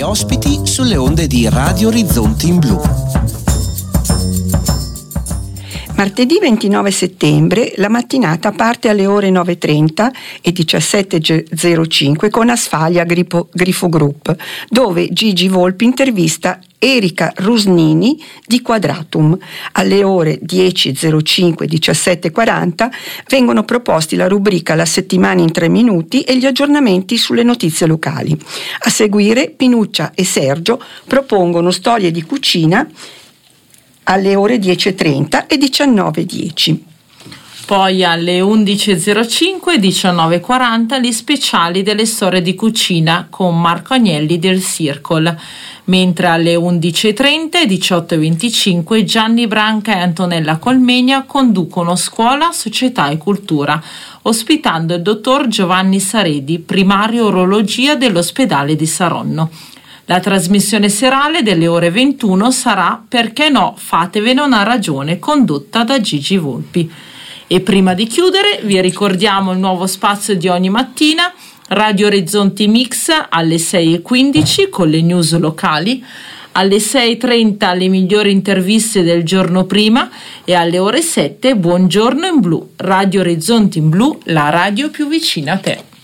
ospiti sulle onde di Radio Orizzonti in Blu. Martedì 29 settembre la mattinata parte alle ore 9.30 e 17.05 con Asfalia Grifo Group, dove Gigi Volpi intervista Erika Rusnini di Quadratum. Alle ore 10.05 e 17.40 vengono proposti la rubrica La settimana in 3 minuti e gli aggiornamenti sulle notizie locali. A seguire Pinuccia e Sergio propongono storie di cucina alle ore 10.30 e 19.10. Poi alle 11.05 e 19.40 gli speciali delle storie di cucina con Marco Agnelli del Circle, mentre alle 11.30 e 18.25 Gianni Branca e Antonella Colmegna conducono Scuola, Società e Cultura, ospitando il dottor Giovanni Saredi, primario orologia dell'ospedale di Saronno. La trasmissione serale delle ore 21 sarà Perché no, fatevene una ragione, condotta da Gigi Volpi. E prima di chiudere vi ricordiamo il nuovo spazio di ogni mattina, Radio Orizzonti Mix alle 6.15 con le news locali, alle 6.30 le migliori interviste del giorno prima e alle ore 7 Buongiorno in Blu, Radio Orizzonti in Blu, la radio più vicina a te.